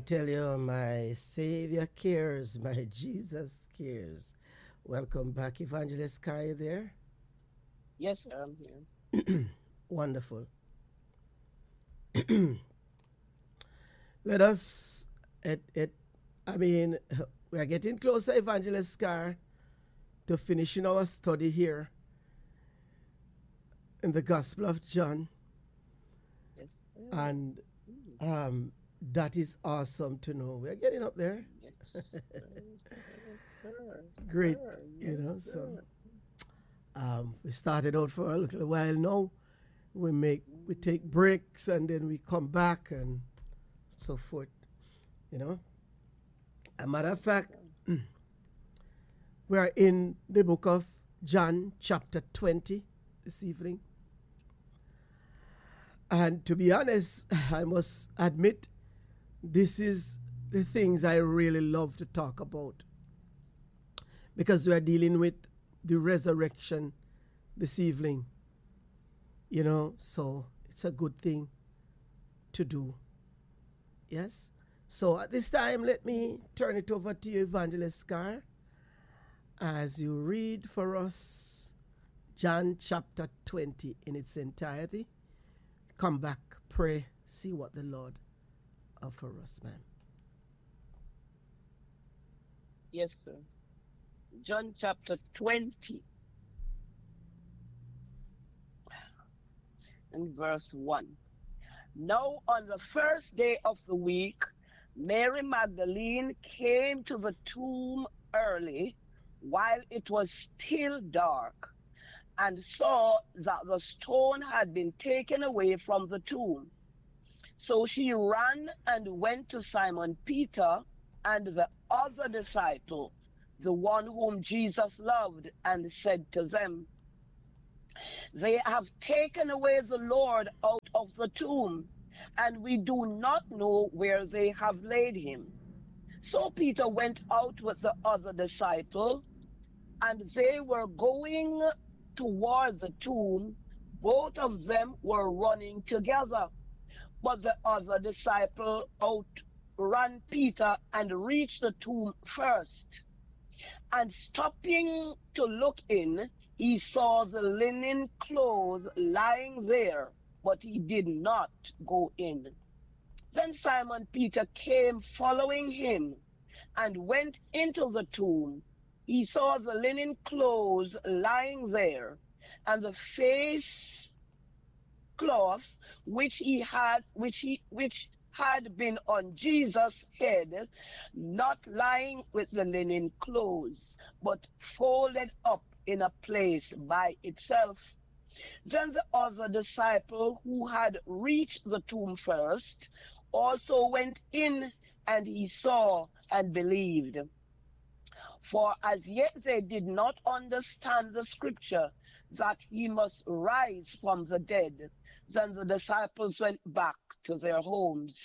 tell you, my Savior cares, my Jesus cares. Welcome back, Evangelist Scar, you there? Yes, sir, I'm here. Wonderful. Let us, we are getting closer, Evangelist Scar, to finishing our study here in the Gospel of John. Yes, sir. And that is awesome to know. We're getting up there. Yes, sir. Yes, sir. Great, Sir. you know, Yes, so sir. we started out for a little while now. We take breaks and then we come back and so forth, you know. As a matter of fact, we are in the book of John chapter 20 this evening. And to be honest, I must admit, this is the things I really love to talk about, because we are dealing with the resurrection this evening, you know, so it's a good thing to do. Yes? So at this time, let me turn it over to you, Evangelist Scar, as you read for us John chapter 20 in its entirety. Come back, pray, see what the Lord offers us, man. Yes, sir. John chapter 20 and verse 1. Now on the first day of the week, Mary Magdalene came to the tomb early while it was still dark, and saw that the stone had been taken away from the tomb. So she ran and went to Simon Peter and the other disciple, the one whom Jesus loved, and said to them, "They have taken away the Lord out of the tomb, and we do not know where they have laid him." So Peter went out with the other disciple, and they were going towards the tomb. Both of them were running together, but the other disciple outran Peter and reached the tomb first. And stopping to look in, he saw the linen clothes lying there, but he did not go in. Then Simon Peter came following him and went into the tomb. He saw the linen clothes lying there, and the face cloth which had been on Jesus' head, not lying with the linen clothes, but folded up in a place by itself. Then the other disciple, who had reached the tomb first, also went in, and he saw and believed. For as yet they did not understand the scripture that he must rise from the dead. Then the disciples went back to their homes.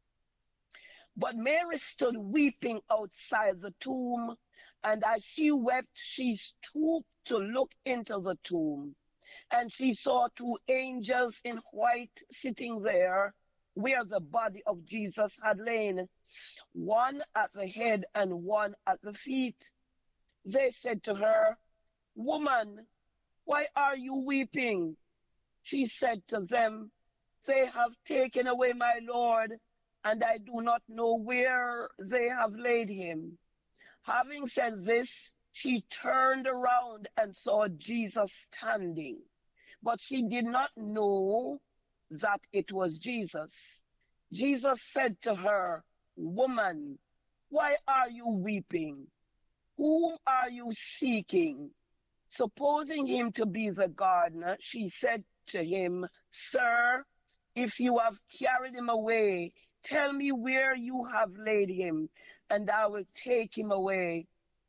But Mary stood weeping outside the tomb, and as she wept, she stooped to look into the tomb. And she saw two angels in white sitting there, where the body of Jesus had lain, one at the head and one at the feet. They said to her, "Woman, why are you weeping?" She said to them, "They have taken away my Lord, and I do not know where they have laid him." Having said this, she turned around and saw Jesus standing, but she did not know that it was Jesus. Jesus said to her, "Woman, why are you weeping? Whom are you seeking?" Supposing him to be the gardener, she said to him, "Sir, if you have carried him away, tell me where you have laid him, and I will take him away."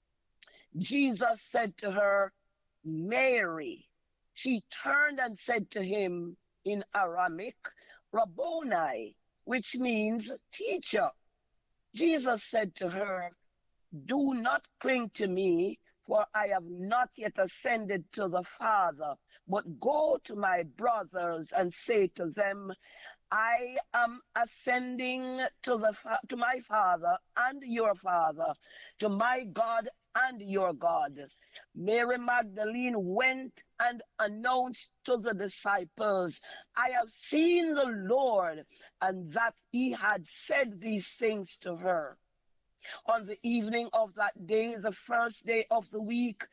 Jesus said to her, "Mary." She turned and said to him in Aramaic, "Rabboni," which means teacher. Jesus said to her, "Do not cling to me, for I have not yet ascended to the Father, but go to my brothers and say to them, I am ascending to my Father and your Father, to my God and your God. Mary Magdalene went and announced to the disciples, I have seen the Lord, and that he had said these things to her. On the evening of that day, the first day of the week,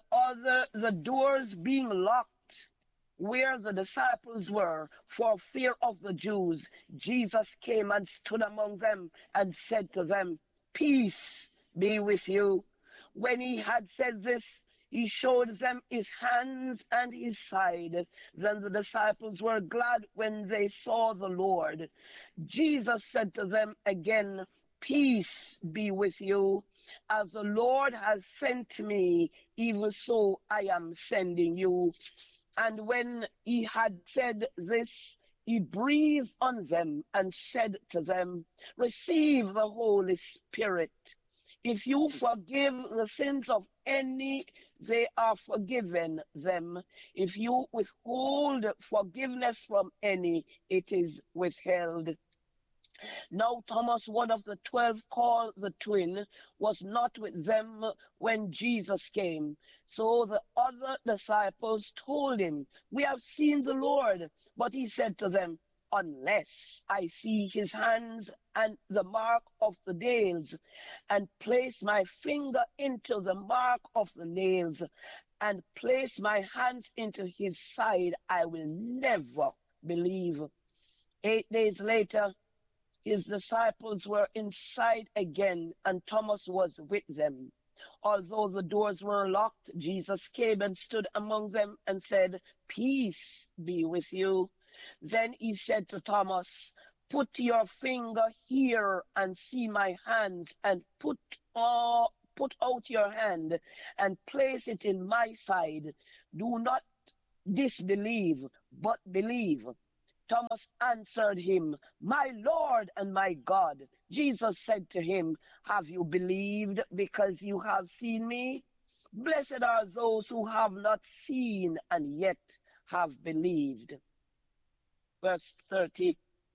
the doors being locked where the disciples were for fear of the Jews, Jesus came and stood among them and said to them, Peace be with you. When he had said this, he showed them his hands and his side. Then the disciples were glad when they saw the Lord. Jesus said to them again, Peace be with you. As the Lord has sent me, even so I am sending you. And when he had said this, he breathed on them and said to them, Receive the Holy Spirit. If you forgive the sins of any, they are forgiven them. If you withhold forgiveness from any, it is withheld. Now Thomas, one of the 12 called the twin, was not with them when Jesus came. So the other disciples told him, We have seen the Lord. But he said to them, Unless I see his hands and the mark of the nails, and place my finger into the mark of the nails, and place my hands into his side, I will never believe. 8 days later, his disciples were inside again, and Thomas was with them. Although the doors were locked, Jesus came and stood among them and said, Peace be with you. Then he said to Thomas, Put your finger here and see my hands, and put out your hand and place it in my side. Do not disbelieve, but believe. Thomas answered him, My Lord and my God. Jesus said to him, Have you believed because you have seen me? Blessed are those who have not seen and yet have believed. Verse 30.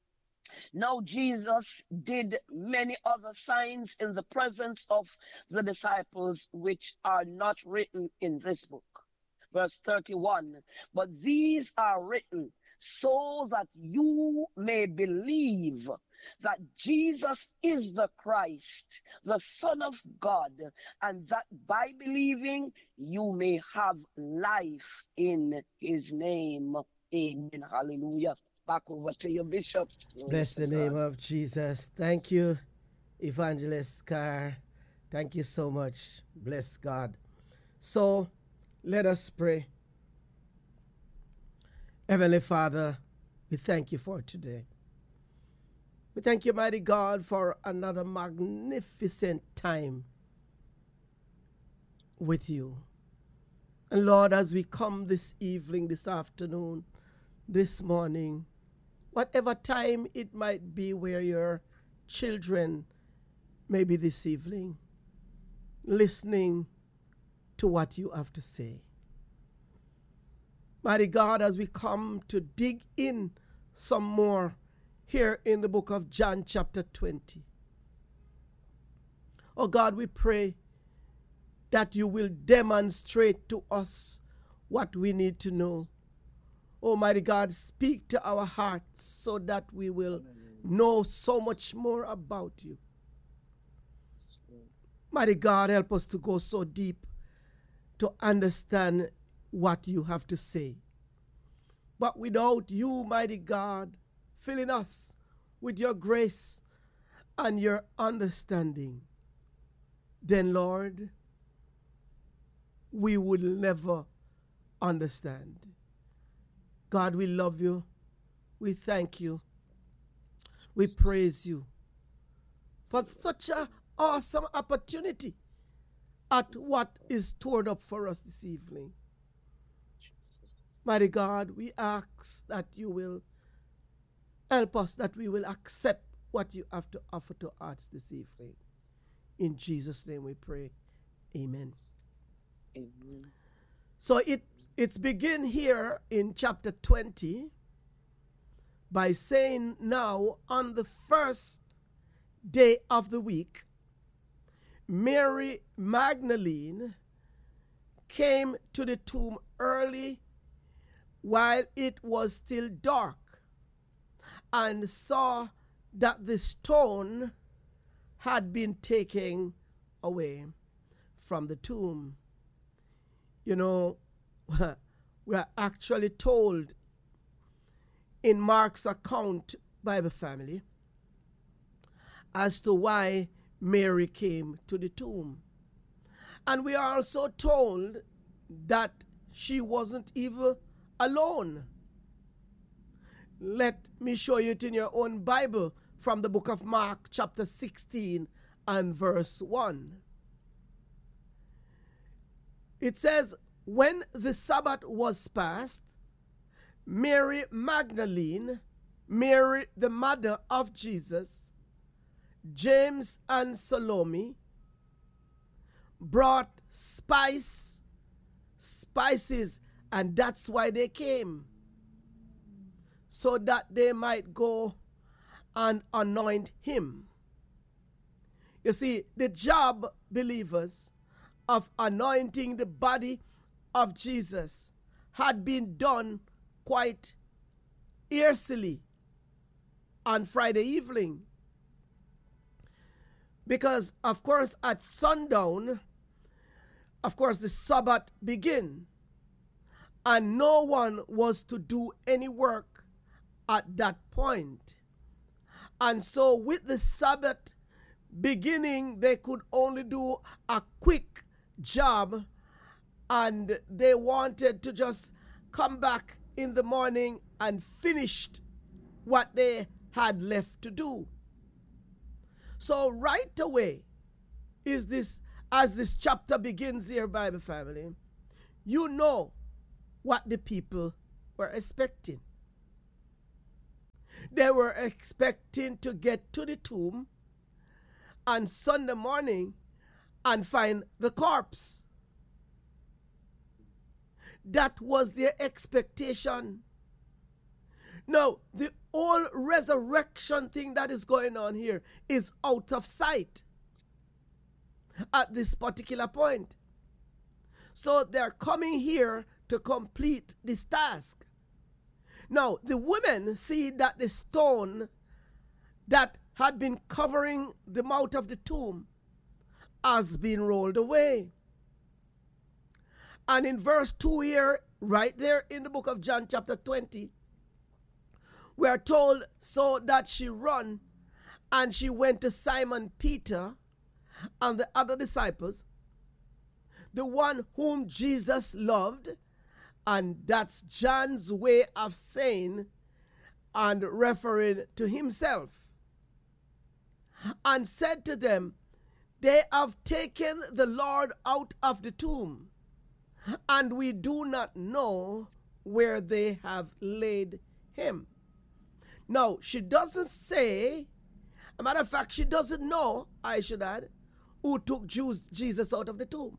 Now Jesus did many other signs in the presence of the disciples, which are not written in this book. Verse 31. But these are written so that you may believe that Jesus is the Christ, the Son of God, and that by believing you may have life in his name. Amen. Hallelujah. Back over to you, Bishop. Bless the name of Jesus. Thank you, Evangelist Carr. Thank you so much. Bless God. So let us pray. Heavenly Father, we thank you for today. We thank you, mighty God, for another magnificent time with you. And Lord, as we come this evening, this afternoon, this morning, whatever time it might be where your children may be this evening, listening to what you have to say. Mighty God, as we come to dig in some more here in the book of John chapter 20. Oh God, we pray that you will demonstrate to us what we need to know. Almighty God, speak to our hearts so that we will know so much more about you. Mighty God, help us to go so deep to understand what you have to say. But without you, mighty God, filling us with your grace and your understanding, then, Lord, we will never understand. God, we love you. We thank you. We praise you for such an awesome opportunity at what is stored up for us this evening. Mighty God, we ask that you will help us, that we will accept what you have to offer to us this evening. In Jesus' name we pray. Amen. Amen. So it's begin here in chapter 20, by saying, now on the first day of the week, Mary Magdalene came to the tomb early while it was still dark and saw that the stone had been taken away from the tomb. You know, we are actually told in Mark's account, Bible family, as to why Mary came to the tomb. And we are also told that she wasn't even alone. Let me show you it in your own Bible from the book of Mark, chapter 16 and verse 1. It says, when the Sabbath was past, Mary Magdalene, Mary the mother of Jesus, James and Salome brought spices, and that's why they came, so that they might go and anoint him. You see, the job, believers, of anointing the body of Jesus had been done quite easily on Friday evening. Because, of course, at sundown, of course, the Sabbath began. And no one was to do any work at that point. And so with the Sabbath beginning, they could only do a quick job, and they wanted to just come back in the morning and finish what they had left to do. So right away is this, as this chapter begins here, Bible family, you know what the people were expecting. They were expecting to get to the tomb on Sunday morning and find the corpse. That was their expectation. Now, the whole resurrection thing that is going on here is out of sight at this particular point. So they're coming here to complete this task. Now, the women see that the stone that had been covering the mouth of the tomb has been rolled away. And in verse 2 here, right there in the book of John chapter 20, we are told, so that she ran and she went to Simon Peter and the other disciples, the one whom Jesus loved, and that's John's way of saying and referring to himself, and said to them, they have taken the Lord out of the tomb, and we do not know where they have laid him. Now, she doesn't say, a matter of fact, she doesn't know, I should add, who took Jesus out of the tomb.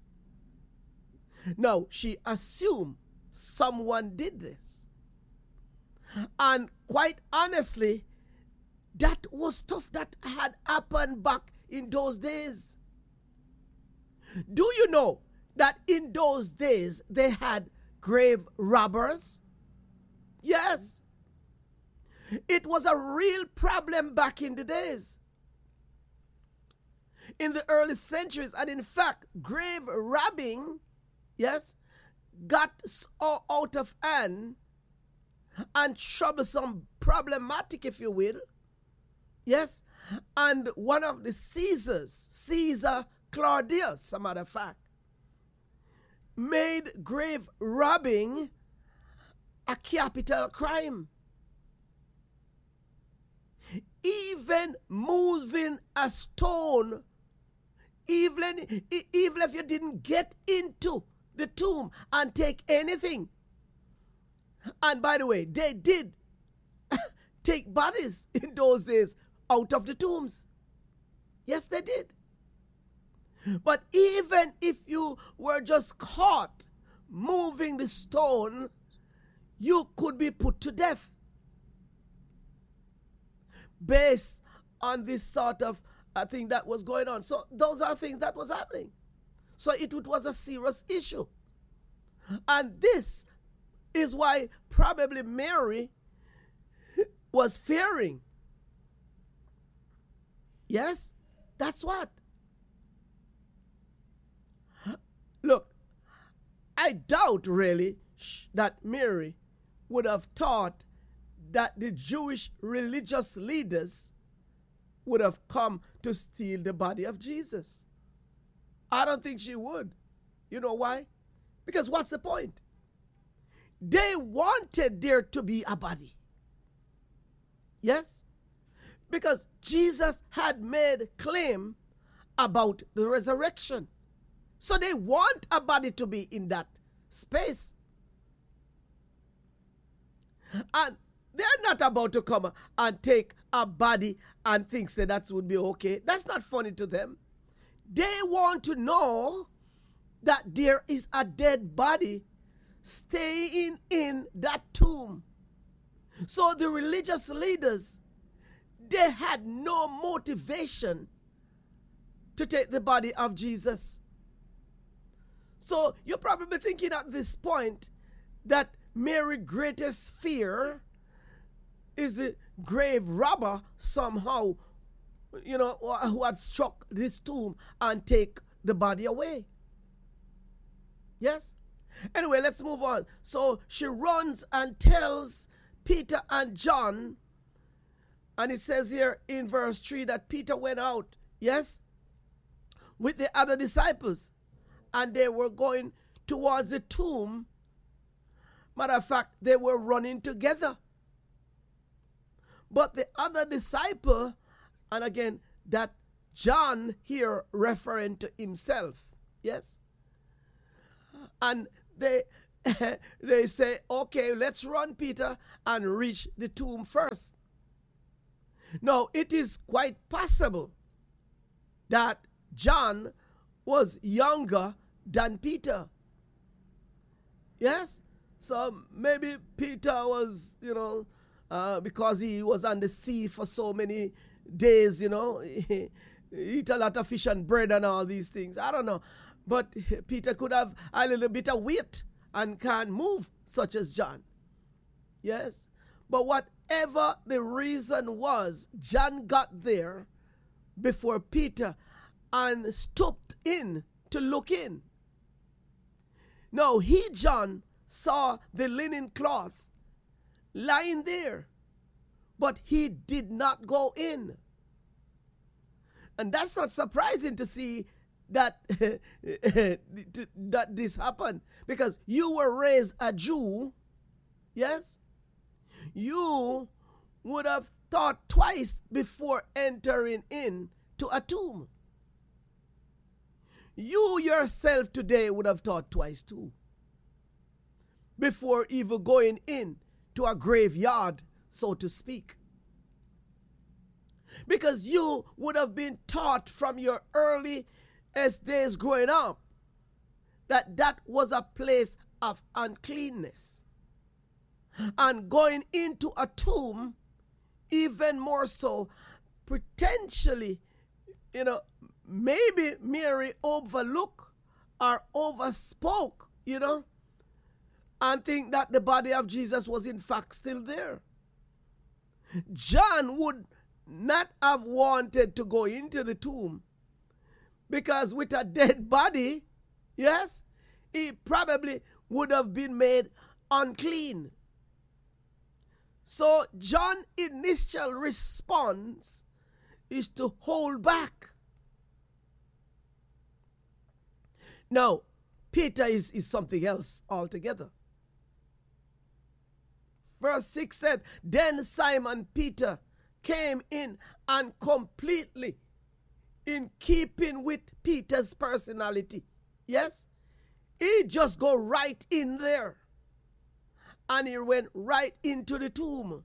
Now, she assumed someone did this. And quite honestly, that was stuff that had happened back in those days. Do you know that in those days they had grave robbers? Yes. It was a real problem back in the days, in the early centuries. And in fact, grave robbing, yes, got out of hand and troublesome, problematic, if you will. Yes. And one of the Caesars, Caesar Claudius, as a matter of fact, made grave robbing a capital crime. Even moving a stone, even if you didn't get into the tomb and take anything. And by the way, they did take bodies in those days out of the tombs. Yes, they did. But even if you were just caught moving the stone, you could be put to death. based on this sort of thing that was going on. So those are things that was happening. So it was a serious issue. And this is why probably Mary was fearing. Yes, that's what. Look, I doubt really that Mary would have thought that the Jewish religious leaders would have come to steal the body of Jesus. I don't think she would. You know why? Because what's the point? They wanted there to be a body. Yes? Because Jesus had made claim about the resurrection. So they want a body to be in that space. And they're not about to come and take a body and think that would be okay. That's not funny to them. They want to know that there is a dead body staying in that tomb. So the religious leaders, they had no motivation to take the body of Jesus. So you're probably thinking at this point that Mary's greatest fear is a grave robber somehow, who had struck this tomb and take the body away. Yes? Anyway, let's move on. So she runs and tells Peter and John, and it says here in verse 3 that Peter went out, yes, with the other disciples, and they were going towards the tomb. Matter of fact, they were running together. But the other disciple, and again, that John here referring to himself, yes? And they say, okay, let's run, Peter, and reach the tomb first. Now, it is quite possible that John was younger than Peter. Yes? So maybe Peter was, because he was on the sea for so many days, he eat a lot of fish and bread and all these things. I don't know. But Peter could have a little bit of weight and can't move, such as John. Yes? But whatever the reason was, John got there before Peter and stooped in to look in. Now, John, saw the linen cloth lying there, but he did not go in. And that's not surprising to see that that this happened, because you were raised a Jew. Yes, you would have thought twice before entering in to a tomb. You yourself today would have thought twice too before even going in to a graveyard, so to speak. Because you would have been taught from your earliest days growing up that that was a place of uncleanness. And going into a tomb, even more so, potentially, maybe Mary overlooked or overspoke, and think that the body of Jesus was in fact still there. John would not have wanted to go into the tomb, because with a dead body, yes, he probably would have been made unclean. So John's initial response is to hold back. Now, Peter is something else altogether. Verse 6 said, then Simon Peter came in, and completely in keeping with Peter's personality. Yes? He just go right in there. And he went right into the tomb.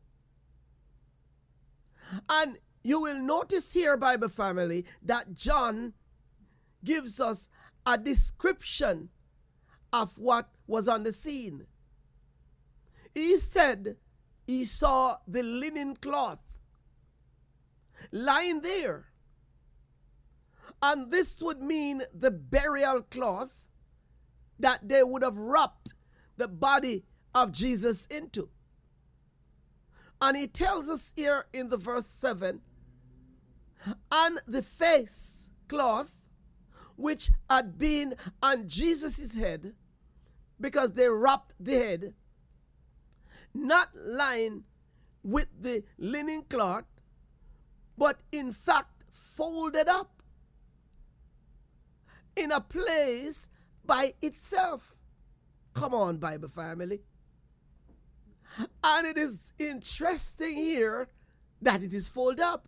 And you will notice here, Bible family, that John gives us a description of what was on the scene. He said he saw the linen cloth lying there. And this would mean the burial cloth that they would have wrapped the body of Jesus into. And he tells us here in the verse 7, and the face cloth which had been on Jesus' head, because they wrapped the head, not lying with the linen cloth, but in fact folded up in a place by itself. Come on, Bible family. And it is interesting here that it is folded up.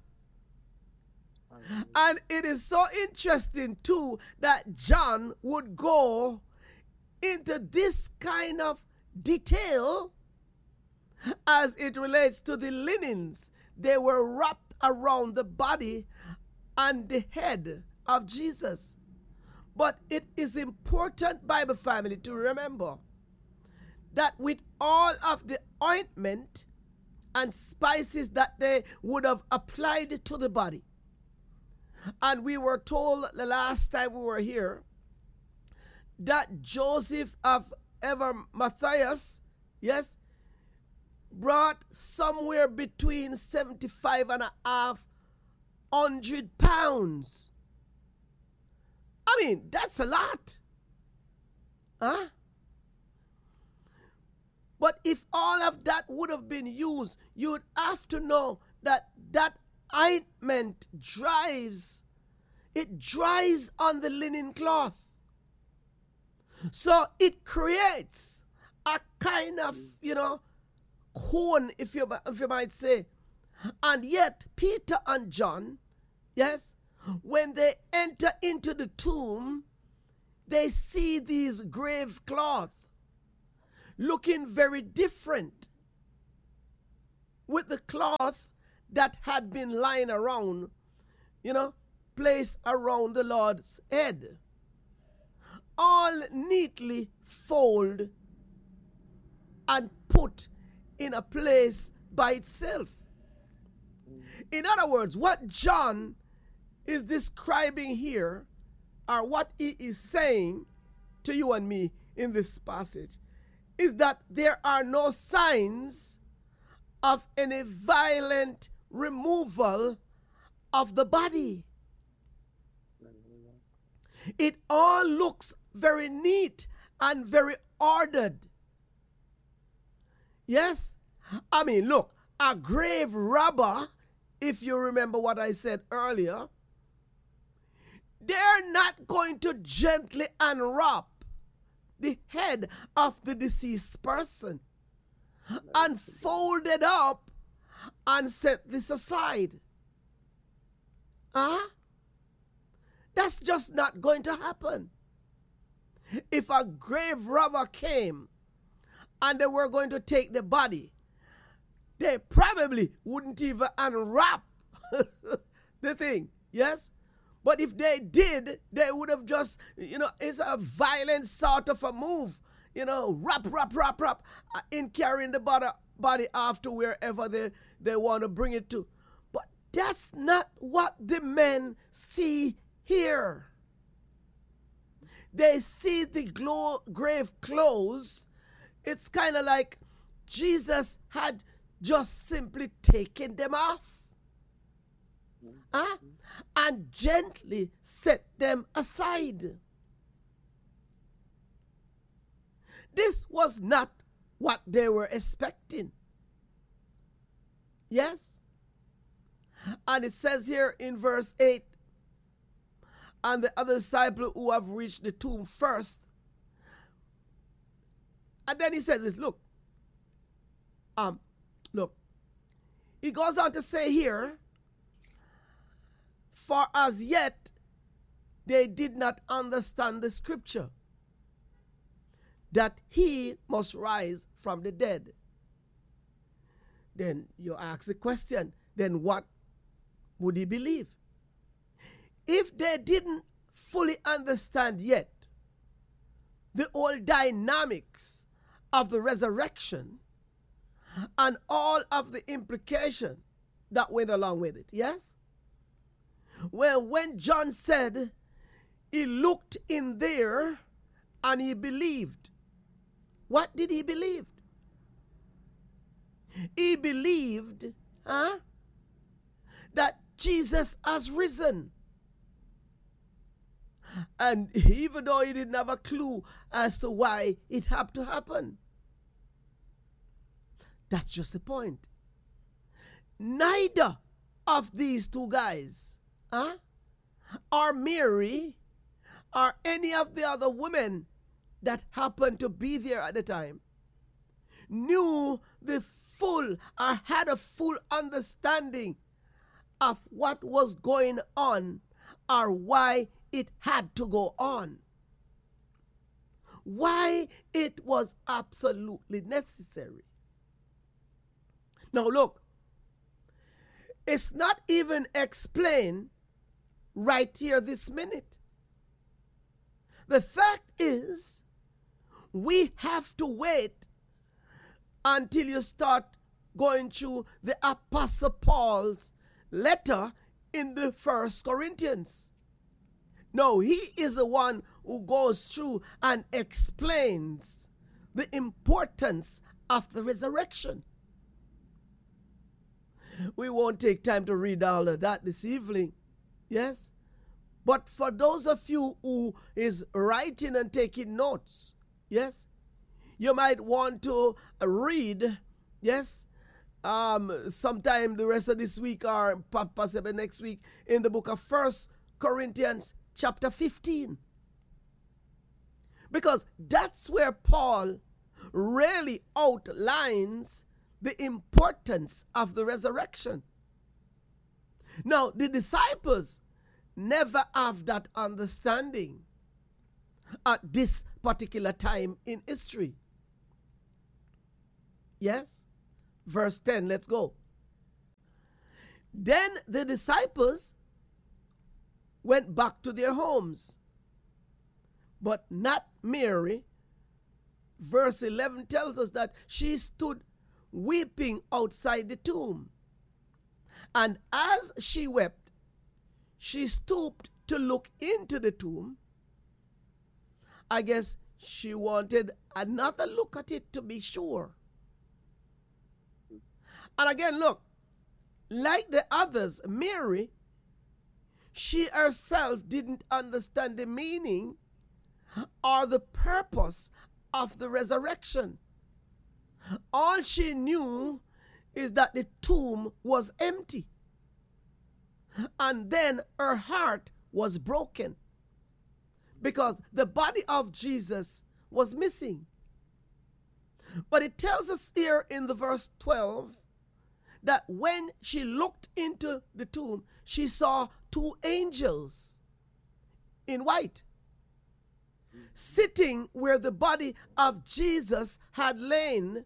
And it is so interesting too that John would go into this kind of detail as it relates to the linens. They were wrapped around the body and the head of Jesus. But it is important, Bible family, to remember that with all of the ointment and spices that they would have applied to the body, and we were told the last time we were here that Joseph of Arimathea, yes, brought somewhere between 75,500 pounds. I mean, that's a lot. Huh? But if all of that would have been used, you'd have to know that that ointment dries. It dries on the linen cloth. So it creates a kind of, cone, if you might say. And yet, Peter and John, yes, when they enter into the tomb, they see these grave cloth looking very different with the cloth that had been lying around, placed around the Lord's head, all neatly folded and put in a place by itself. In other words, what John is describing here, or what he is saying to you and me in this passage, is that there are no signs of any violent removal of the body. It all looks very neat and very ordered. Yes? I mean, look, a grave robber, if you remember what I said earlier, they're not going to gently unwrap the head of the deceased person and fold it up and set this aside. That's just not going to happen. If a grave robber came and they were going to take the body, they probably wouldn't even unwrap the thing, yes? But if they did, they would have just, it's a violent sort of a move, wrap, in carrying the body off to wherever they want to bring it to. But that's not what the men see here. They see the grave clothes. It's kind of like Jesus had just simply taken them off. And gently set them aside. This was not what they were expecting. Yes? And it says here in verse 8, and the other disciple who have reached the tomb first. And then he says this, look. He goes on to say here, for as yet they did not understand the scripture, that he must rise from the dead. Then you ask the question, then what would he believe? If they didn't fully understand yet the old dynamics of the resurrection and all of the implication that went along with it, yes? Well, when John said he looked in there and he believed, what did he believe? He believed that Jesus has risen. And even though he didn't have a clue as to why it had to happen. That's just the point. Neither of these two guys, or Mary, or any of the other women that happened to be there at the time, knew the full or had a full understanding of what was going on or why it had to go on. Why it was absolutely necessary. Now look, it's not even explained right here this minute. The fact is, we have to wait until you start going through the Apostle Paul's letter in the 1 Corinthians. No, he is the one who goes through and explains the importance of the resurrection. We won't take time to read all of that this evening. Yes? But for those of you who is writing and taking notes, yes, you might want to read, yes, sometime the rest of this week or possibly next week in the book of 1 Corinthians chapter 15. Because that's where Paul really outlines the importance of the resurrection. Now, the disciples never have that understanding at this particular time in history. Yes? Verse 10, let's go. Then the disciples went back to their homes, but not Mary. Verse 11 tells us that she stood weeping outside the tomb. And as she wept, she stooped to look into the tomb. I guess she wanted another look at it to be sure. And again, look, like the others, Mary, she herself didn't understand the meaning or the purpose of the resurrection. All she knew is that the tomb was empty. And then her heart was broken because the body of Jesus was missing. But it tells us here in the verse 12 that when she looked into the tomb, she saw two angels in white sitting where the body of Jesus had lain,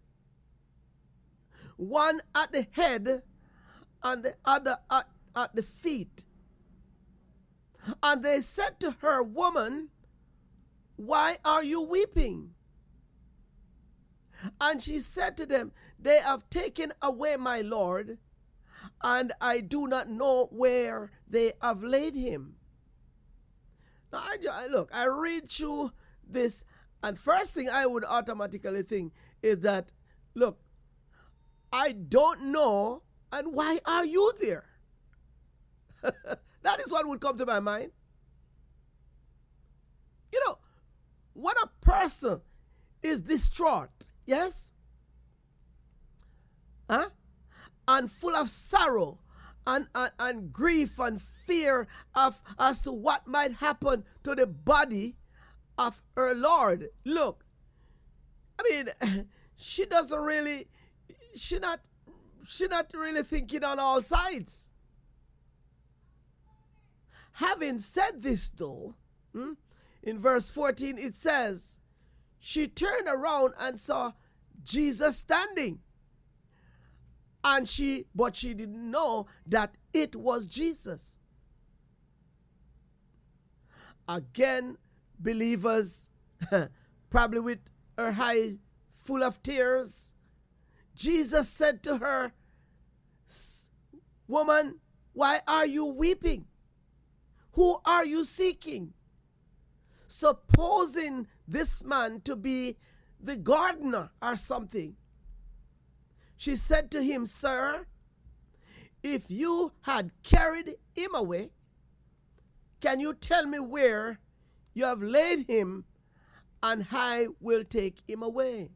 one at the head and the other at the feet. And they said to her, "Woman, why are you weeping?" And she said to them, "They have taken away my Lord, and I do not know where they have laid him." Now, I read through this, and first thing I would automatically think is that, look, I don't know, and why are you there? That is what would come to my mind. You know, when a person is distraught, yes, and full of sorrow and grief and fear as to what might happen to the body of her Lord. Look, I mean, she not really thinking on all sides. Having said this, though, in verse 14 it says, she turned around and saw Jesus standing. But she didn't know that it was Jesus. Again, believers, probably with her eye full of tears, Jesus said to her, "Woman, why are you weeping?" Who are you seeking? Supposing this man to be the gardener or something. She said to him, Sir, if you had carried him away, can you tell me where you have laid him, and I will take him away?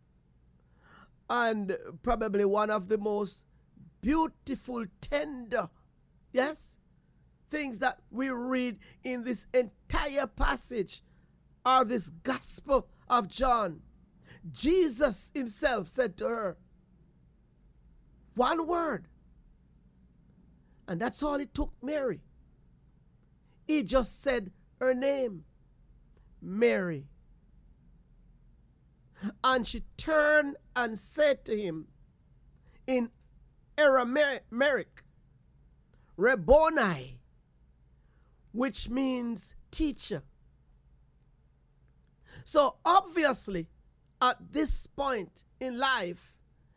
And probably one of the most beautiful, tender, yes, things that we read in this entire passage are this Gospel of John. Jesus himself said to her, one word. And that's all it took Mary. He just said her name, Mary. And she turned and said to him in Aramaic, Rabboni, which means teacher. So obviously, at this point in life,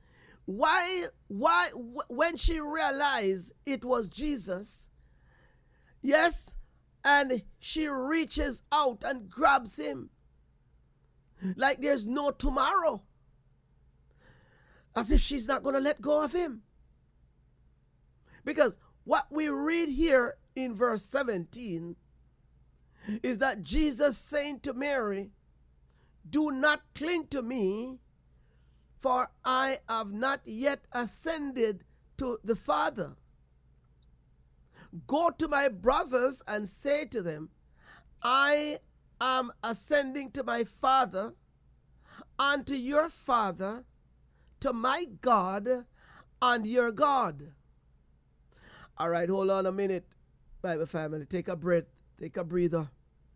when she realized it was Jesus, yes, and she reaches out and grabs him like there's no tomorrow, as if she's not going to let go of him. Because what we read here in verse 17 is that Jesus saying to Mary, do not cling to me, for I have not yet ascended to the Father. Go to my brothers and say to them, I am ascending to my Father and to your Father, to my God and your God. All right, hold on a minute, Bible family. Take a breath, take a breather.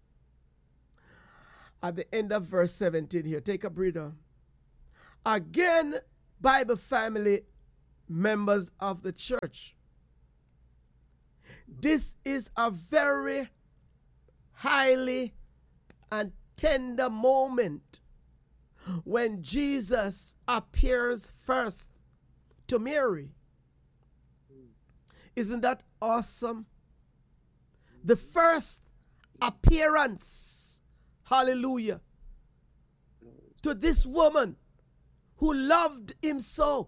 At the end of verse 17 here, take a breather. Again, Bible family, members of the church, this is a very highly and tender moment when Jesus appears first to Mary. Isn't that awesome? The first appearance, hallelujah, to this woman who loved him so,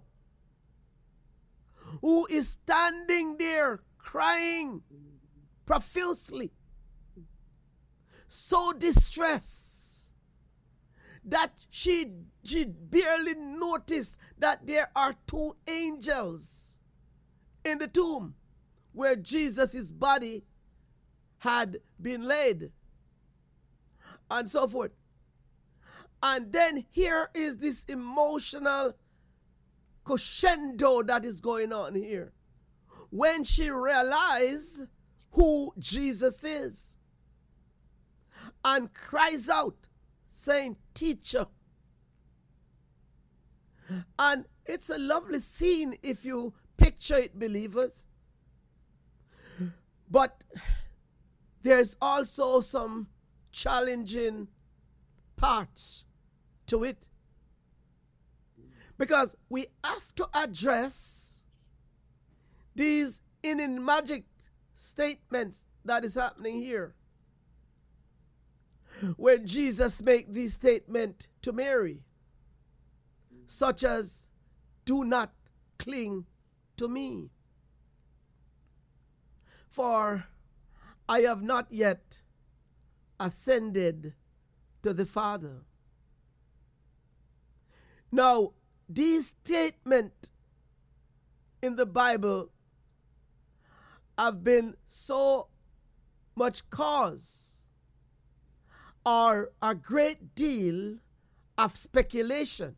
who is standing there crying profusely, so distressed that she barely noticed that there are two angels in the tomb where Jesus' body had been laid, and so forth. And then here is this emotional crescendo that is going on here when she realized who Jesus is and cries out saying, teacher. And it's a lovely scene if you picture it, believers. But there's also some challenging parts to it, because we have to address these enigmatic statements that is happening here when Jesus make these statements to Mary, such as, do not cling to me, for I have not yet ascended to the Father. Now, these statements in the Bible have been so much cause or a great deal of speculation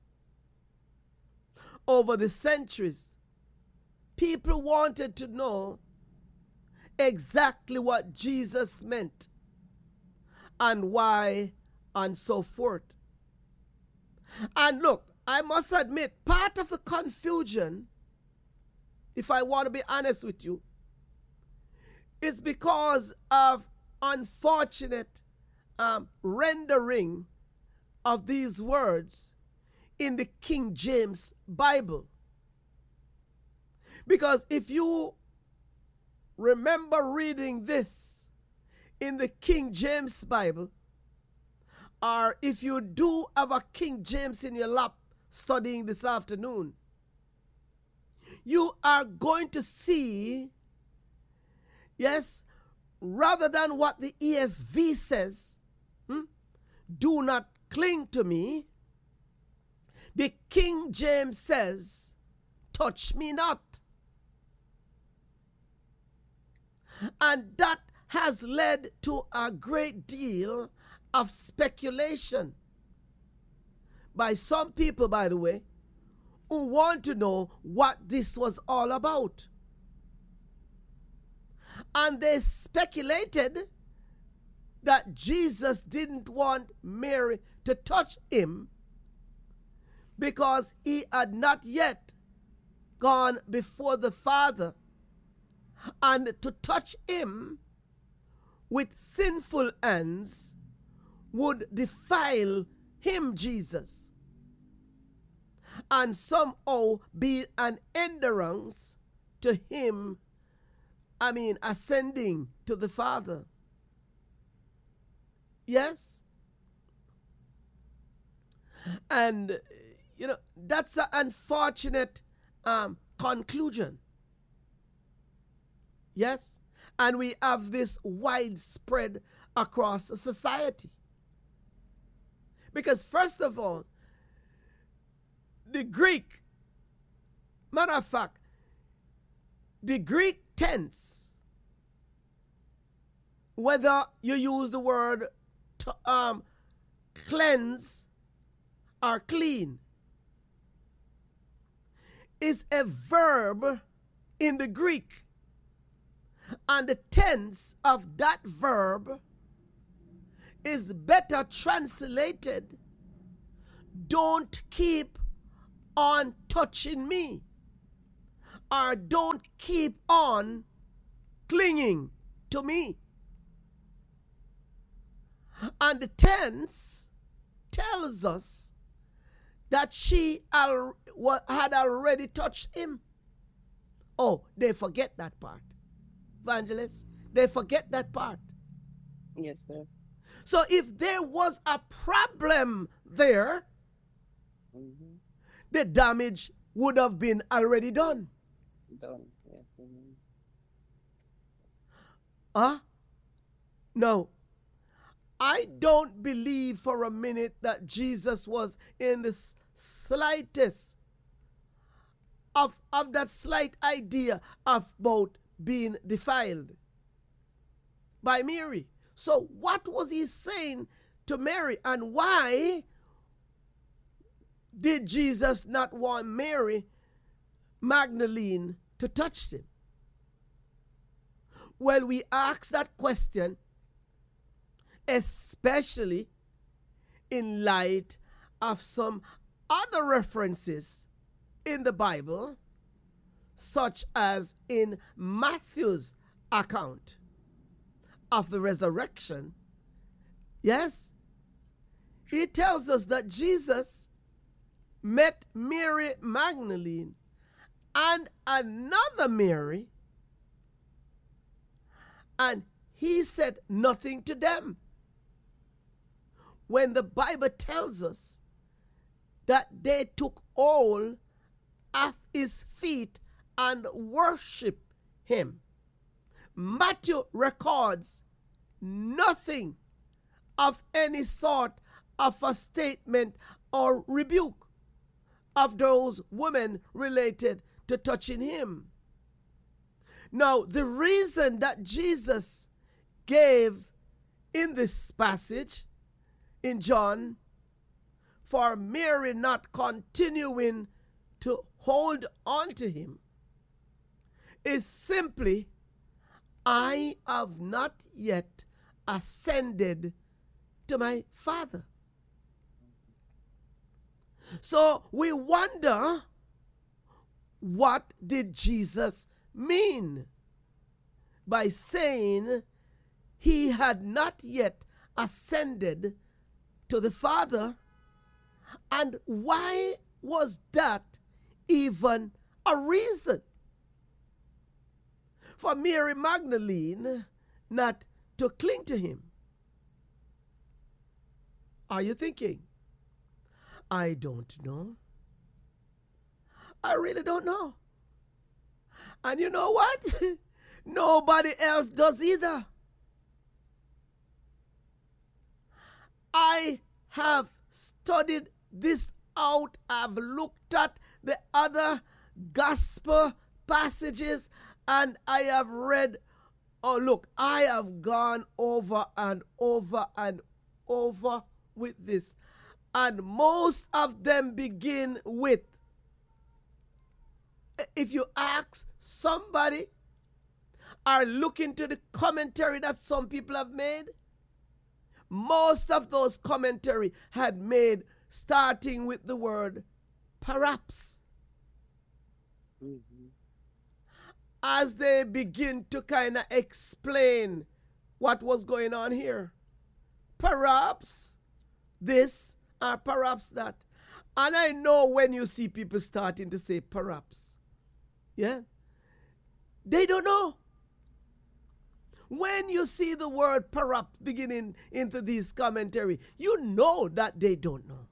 over the centuries. People wanted to know exactly what Jesus meant and why and so forth. And look, I must admit, part of the confusion, if I want to be honest with you, is because of unfortunate rendering of these words in the King James Bible. Because if you remember reading this in the King James Bible, or if you do have a King James in your lap studying this afternoon, you are going to see, yes, rather than what the ESV says, do not cling to me, the King James says, touch me not. And that has led to a great deal of speculation by some people, by the way, who want to know what this was all about. And they speculated that Jesus didn't want Mary to touch him because he had not yet gone before the Father, and to touch him with sinful hands would defile him, Jesus, and somehow be an hindrance to him, ascending to the Father. Yes? And, that's an unfortunate conclusion. Yes? And we have this widespread across society. Because first of all, the Greek, matter of fact, the Greek tense, whether you use the word cleanse or clean, is a verb in the Greek. And the tense of that verb is better translated, don't keep on touching me, or don't keep on clinging to me. And the tense tells us that she had already touched him. Oh, they forget that part. Evangelists, they forget that part. Yes, sir. So if there was a problem there, the damage would have been already done. Done, yes. No. I don't believe for a minute that Jesus was in the slightest of that slight idea about being defiled by Mary. So what was he saying to Mary, and why did Jesus not want Mary Magdalene to touch him? Well, we ask that question especially in light of some other references in the Bible, such as in Matthew's account of the resurrection. Yes, he tells us that Jesus met Mary Magdalene and another Mary, and he said nothing to them. When the Bible tells us that they took hold of his feet and worship him, Matthew records nothing of any sort of a statement or rebuke of those women related to touching him. Now, the reason that Jesus gave in this passage in John for Mary not continuing to hold on to him is simply, I have not yet ascended to my Father. So we wonder, what did Jesus mean by saying he had not yet ascended to the Father? And why was that even a reason? for Mary Magdalene not to cling to him? Are you thinking? I don't know. I really don't know. And you know what? Nobody else does either. I have studied this out. I've looked at the other gospel passages and I have read, oh look, I have gone over and over and over with this. And most of them begin with, if you ask somebody or look into the commentary that some people have made, most of those commentary had made starting with the word perhaps. Mm-hmm. As they begin to kind of explain what was going on here. Perhaps this or perhaps that. And I know when you see people starting to say perhaps, yeah, they don't know. When you see the word perhaps beginning into this commentary, you know that they don't know.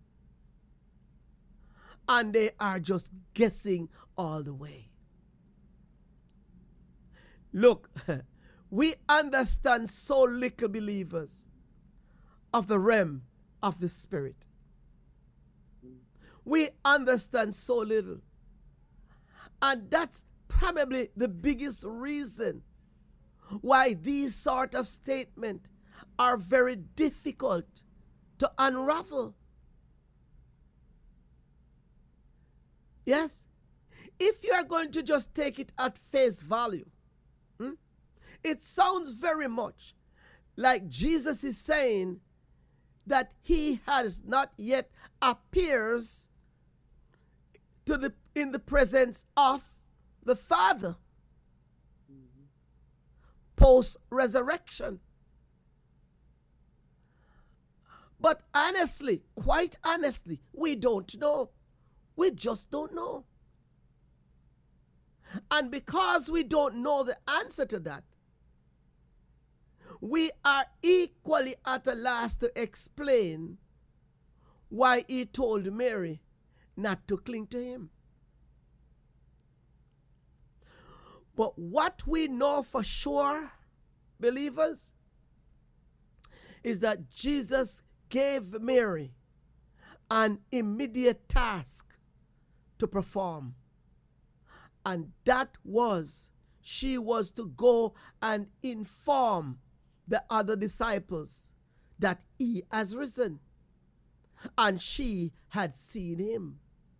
And they are just guessing all the way. Look, we understand so little, believers, of the realm of the Spirit. We understand so little. And that's probably the biggest reason why these sort of statements are very difficult to unravel. Yes? If you are going to just take it at face value, it sounds very much like Jesus is saying that he has not yet appears in the presence of the Father post-resurrection. But honestly, quite honestly, we don't know. We just don't know. And because we don't know the answer to that, we are equally at a loss to explain why he told Mary not to cling to him. But what we know for sure, believers, is that Jesus gave Mary an immediate task to perform. And that was, she was to go and inform the other disciples that he has risen. And she had seen him.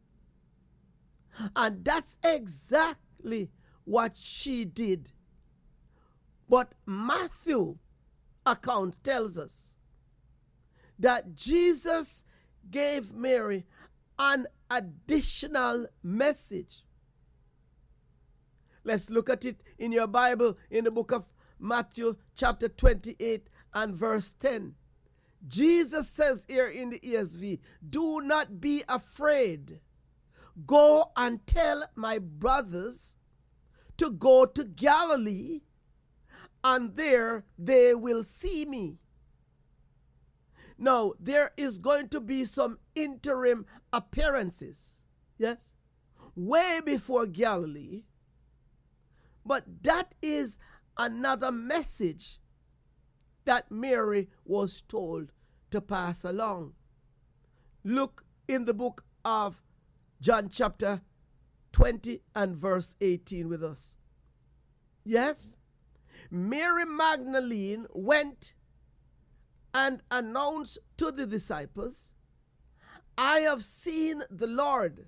And that's exactly what she did. But Matthew account tells us that Jesus gave Mary an additional message. Let's look at it in your Bible in the book of Matthew chapter 28 and verse 10. Jesus says here in the ESV, do not be afraid. Go and tell my brothers to go to Galilee, and there they will see me. Now, there is going to be some interim appearances, yes, way before Galilee, but that is another message that Mary was told to pass along. Look in the book of John chapter 20 and verse 18 with us. Yes, Mary Magdalene went and announced to the disciples, I have seen the Lord,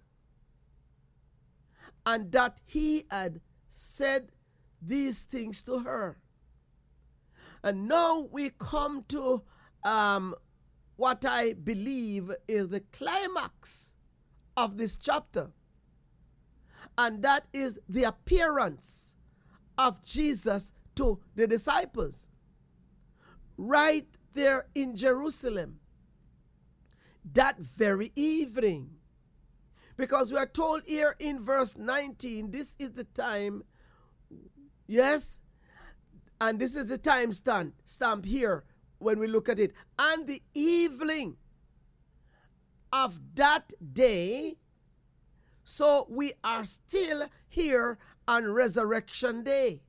and that he had said these things to her. And now we come to what I believe is the climax of this chapter. And that is the appearance of Jesus to the disciples right there in Jerusalem that very evening. Because we are told here in verse 19, this is the time Yes? And this is the time stamp here when we look at it. And the evening of that day, so we are still here on Resurrection Day.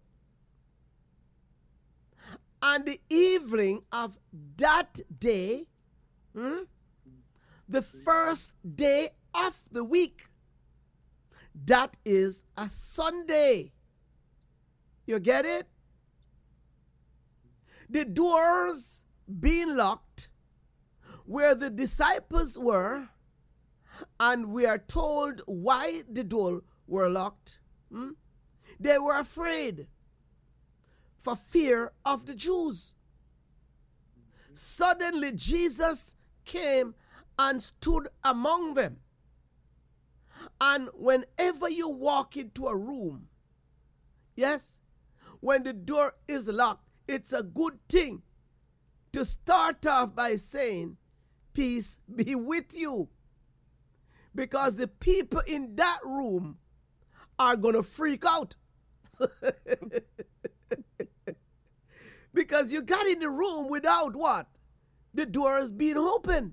And the evening of that day, the first day of the week, that is a Sunday. You get it? The doors being locked where the disciples were, and we are told why the doors were locked. They were afraid for fear of the Jews. Suddenly Jesus came and stood among them. And whenever you walk into a room, yes, when the door is locked, it's a good thing to start off by saying, peace be with you. Because the people in that room are going to freak out. Because you got in the room without what? The doors being open.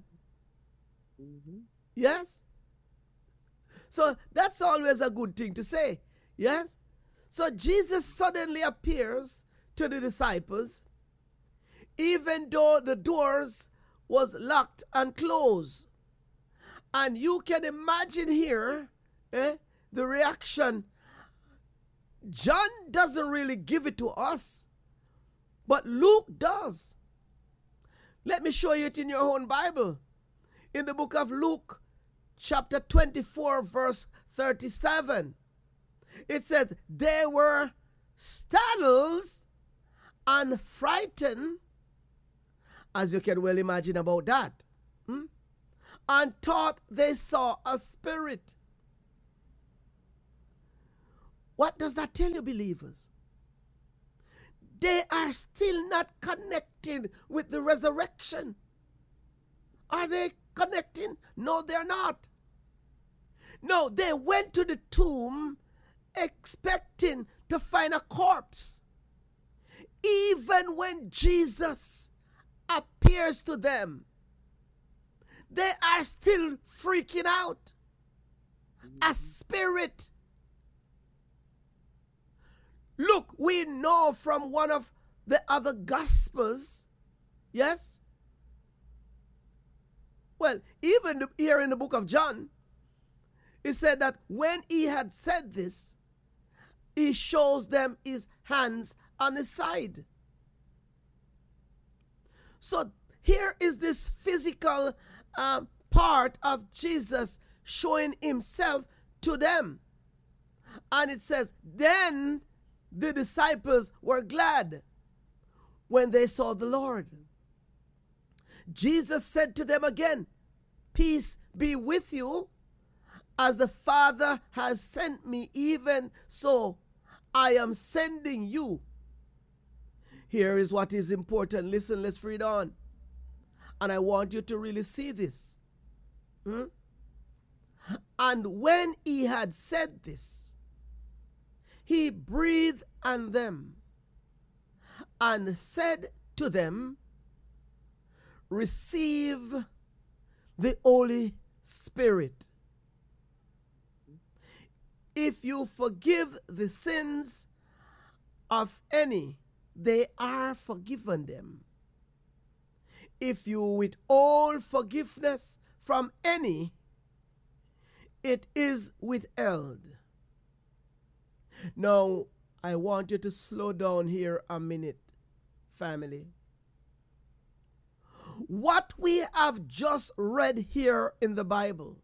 Yes? So that's always a good thing to say. Yes? So Jesus suddenly appears to the disciples, even though the doors was locked and closed. And you can imagine here the reaction. John doesn't really give it to us, but Luke does. Let me show you it in your own Bible. In the book of Luke, chapter 24, verse 37, it said, they were startled and frightened, as you can well imagine about that, and thought they saw a spirit. What does that tell you, believers? They are still not connecting with the resurrection. Are they connecting? No, they're not. No, they went to the tomb expecting to find a corpse. Even when Jesus appears to them, they are still freaking out. A spirit. Look, we know from one of the other Gospels, yes? Well, even here in the book of John, it said that when he had said this, he shows them his hands on his side. So here is this physical part of Jesus showing himself to them. And it says, then the disciples were glad when they saw the Lord. Jesus said to them again, peace be with you. As the Father has sent me, even so I am sending you. Here is what is important. Listen, let's read on. And I want you to really see this. And when he had said this, he breathed on them and said to them, receive the Holy Spirit. If you forgive the sins of any, they are forgiven them. If you withhold forgiveness from any, it is withheld. Now, I want you to slow down here a minute, family. What we have just read here in the Bible,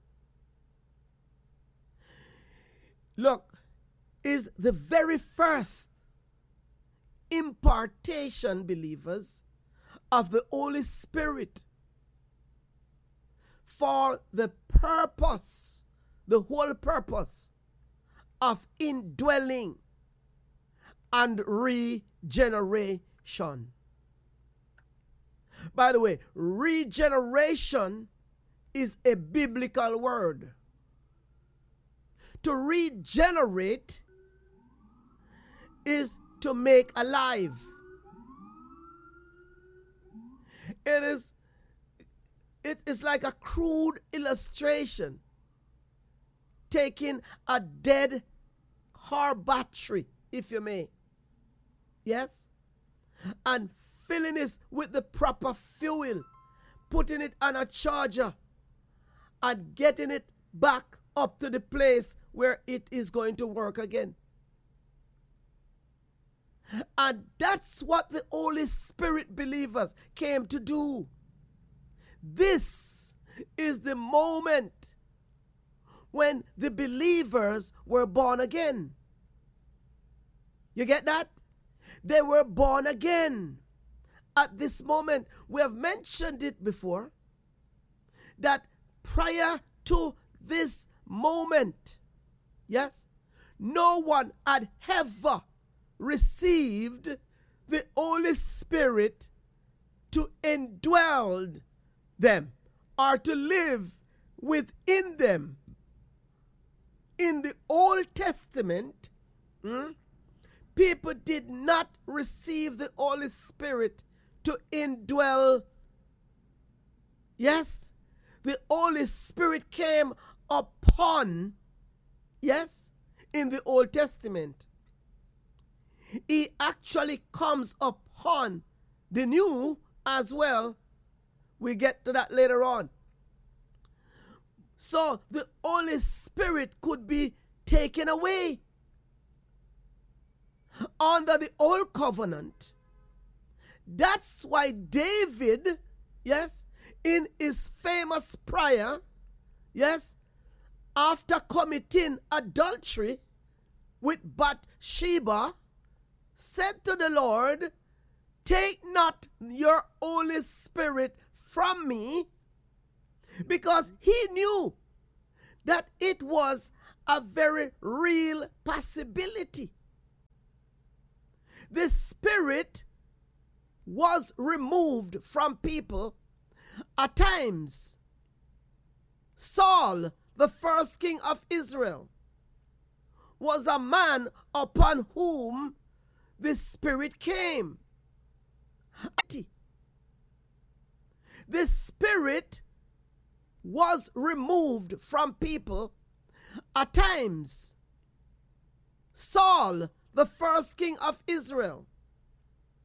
look, is the very first impartation, believers, of the Holy Spirit for the purpose, the whole purpose of indwelling and regeneration. By the way, regeneration is a biblical word. To regenerate is to make alive. It is like a crude illustration, taking a dead car battery, if you may, yes, and filling it with the proper fuel, putting it on a charger, and getting it back up to the place where it is going to work again. And that's what the Holy Spirit believers came to do. This is the moment when the believers were born again. You get that? They were born again. At this moment, we have mentioned it before, that prior to this moment, yes, no one had ever received the Holy Spirit to indwell them or to live within them. In the Old Testament, people did not receive the Holy Spirit to indwell. Yes, the Holy Spirit came upon, yes, in the Old Testament. He actually comes upon the new as well. We get to that later on. So the Holy Spirit could be taken away. Under the Old Covenant, that's why David, yes, in his famous prayer, yes, after committing adultery with Bathsheba, said to the Lord, "Take not your Holy Spirit from me," because he knew that it was a very real possibility. The Spirit was removed from people at times. Saul, the first king of Israel, was a man upon whom the Spirit came. The Spirit was removed from people at times. Saul, the first king of Israel,